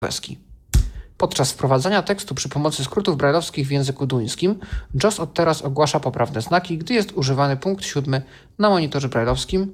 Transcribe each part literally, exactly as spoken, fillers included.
Łezki. Podczas wprowadzania tekstu przy pomocy skrótów brajlowskich w języku duńskim JAWS od teraz ogłasza poprawne znaki, gdy jest używany punkt siódmy na monitorze brajlowskim.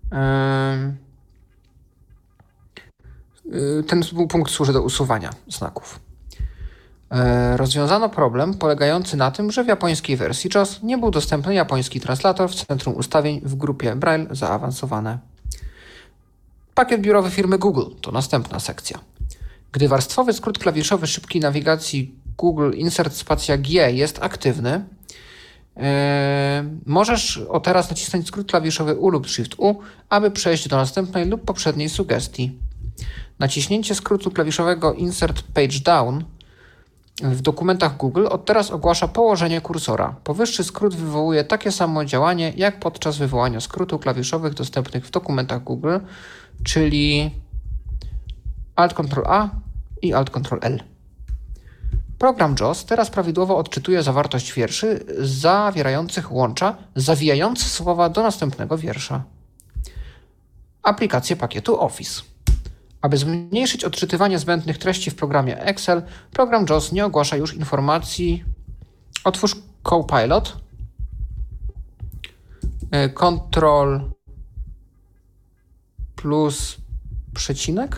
Ten punkt służy do usuwania znaków. Rozwiązano problem polegający na tym, że w japońskiej wersji JAWS nie był dostępny japoński translator w centrum ustawień w grupie Braille zaawansowane. Pakiet biurowy firmy Google to następna sekcja. Gdy warstwowy skrót klawiszowy szybkiej nawigacji Google Insert Spacja G jest aktywny, yy, możesz o teraz nacisnąć skrót klawiszowy U lub Shift U, aby przejść do następnej lub poprzedniej sugestii. Naciśnięcie skrótu klawiszowego Insert Page Down w dokumentach Google od teraz ogłasza położenie kursora. Powyższy skrót wywołuje takie samo działanie jak podczas wywołania skrótów klawiszowych dostępnych w dokumentach Google, czyli Alt Ctrl A i Alt Ctrl L. Program JAWS teraz prawidłowo odczytuje zawartość wierszy zawierających łącza zawijające słowa do następnego wiersza. Aplikacje pakietu Office. Aby zmniejszyć odczytywanie zbędnych treści w programie Excel, program JAWS nie ogłasza już informacji. Otwórz Copilot, Ctrl plus przecinek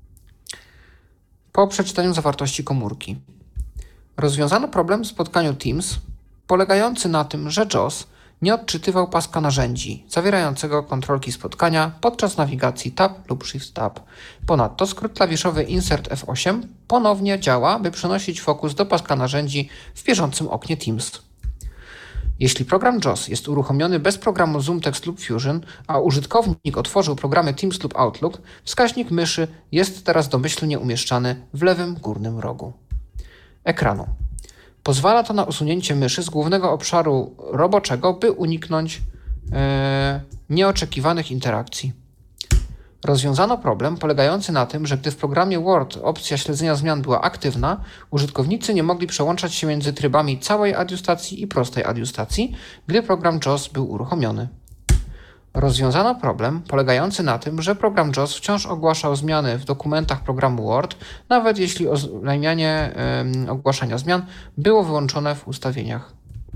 po przeczytaniu zawartości komórki. Rozwiązano problem w spotkaniu Teams polegający na tym, że JAWS nie odczytywał paska narzędzi zawierającego kontrolki spotkania podczas nawigacji Tab lub Shift Tab. Ponadto skrót klawiszowy Insert F osiem ponownie działa, by przenosić fokus do paska narzędzi w bieżącym oknie Teams. Jeśli program JAWS jest uruchomiony bez programu Zoom Text lub Fusion, a użytkownik otworzył programy Teams lub Outlook, wskaźnik myszy jest teraz domyślnie umieszczany w lewym górnym rogu ekranu. Pozwala to na usunięcie myszy z głównego obszaru roboczego, by uniknąć yy, nieoczekiwanych interakcji. Rozwiązano problem polegający na tym, że gdy w programie Word opcja śledzenia zmian była aktywna, użytkownicy nie mogli przełączać się między trybami całej adiustacji i prostej adiustacji, gdy program JAWS był uruchomiony. Rozwiązano problem polegający na tym, że program JAWS wciąż ogłaszał zmiany w dokumentach programu Word, nawet jeśli oznajmianie yy, ogłaszania zmian było wyłączone w ustawieniach,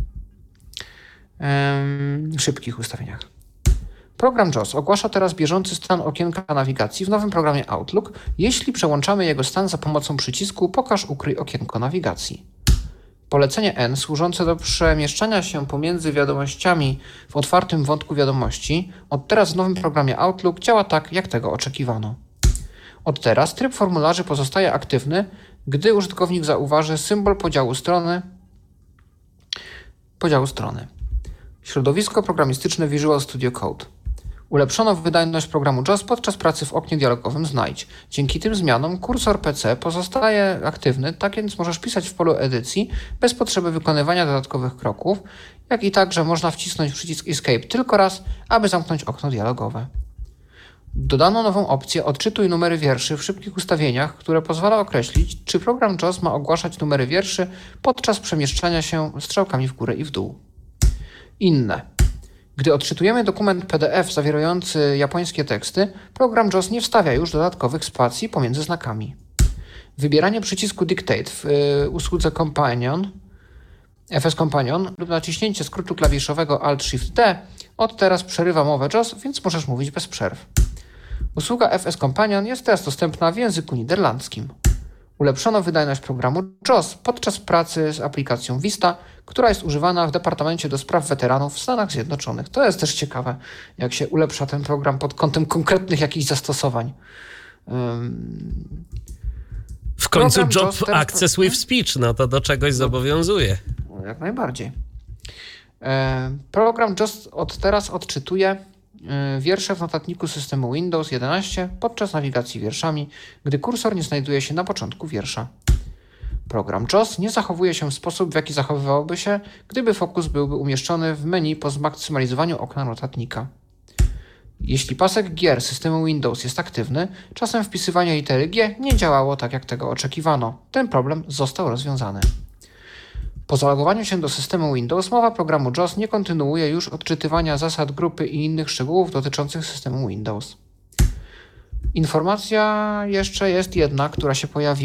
yy, szybkich ustawieniach. Program JAWS ogłasza teraz bieżący stan okienka nawigacji w nowym programie Outlook, jeśli przełączamy jego stan za pomocą przycisku Pokaż ukryj okienko nawigacji. Polecenie N służące do przemieszczania się pomiędzy wiadomościami w otwartym wątku wiadomości od teraz w nowym programie Outlook działa tak, jak tego oczekiwano. Od teraz tryb formularzy pozostaje aktywny, gdy użytkownik zauważy symbol podziału strony, podziału strony. Środowisko programistyczne Visual Studio Code. Ulepszono wydajność programu JAWS podczas pracy w oknie dialogowym Znajdź. Dzięki tym zmianom kursor P C pozostaje aktywny, tak więc możesz pisać w polu edycji bez potrzeby wykonywania dodatkowych kroków, jak i także można wcisnąć przycisk Escape tylko raz, aby zamknąć okno dialogowe. Dodano nową opcję Odczytuj numery wierszy w szybkich ustawieniach, które pozwala określić, czy program JAWS ma ogłaszać numery wierszy podczas przemieszczania się strzałkami w górę i w dół. Inne. Gdy odczytujemy dokument P D F zawierający japońskie teksty, program JAWS nie wstawia już dodatkowych spacji pomiędzy znakami. Wybieranie przycisku Dictate w y, usłudze Companion, F S Companion lub naciśnięcie skrótu klawiszowego Alt-Shift-D od teraz przerywa mowę JAWS, więc możesz mówić bez przerw. Usługa F S Companion jest teraz dostępna w języku niderlandzkim. Ulepszono wydajność programu JAWS podczas pracy z aplikacją Vista, która jest używana w Departamencie do Spraw Weteranów w Stanach Zjednoczonych. To jest też ciekawe, jak się ulepsza ten program pod kątem konkretnych jakichś zastosowań. Um, w końcu Job Access with Speech, no to do czegoś no, zobowiązuje. Jak najbardziej. Program JAWS od teraz odczytuje wiersze w notatniku systemu Windows jedenaście podczas nawigacji wierszami, gdy kursor nie znajduje się na początku wiersza. Program JAWS nie zachowuje się w sposób, w jaki zachowywałby się, gdyby fokus byłby umieszczony w menu po zmaksymalizowaniu okna notatnika. Jeśli pasek gier systemu Windows jest aktywny, czasem wpisywanie litery G nie działało tak, jak tego oczekiwano. Ten problem został rozwiązany. Po zalogowaniu się do systemu Windows mowa programu JAWS nie kontynuuje już odczytywania zasad grupy i innych szczegółów dotyczących systemu Windows. Informacja jeszcze jest jedna, która się pojawiła.